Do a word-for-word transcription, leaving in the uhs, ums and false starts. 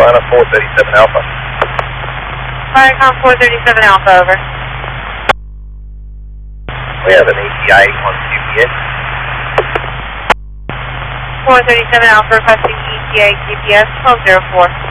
Carolina, four thirty-seven Alpha. Viacom four thirty-seven Alpha, over. We have an E T A on G P S. four thirty-seven Alpha requesting E T A G P S twelve oh four.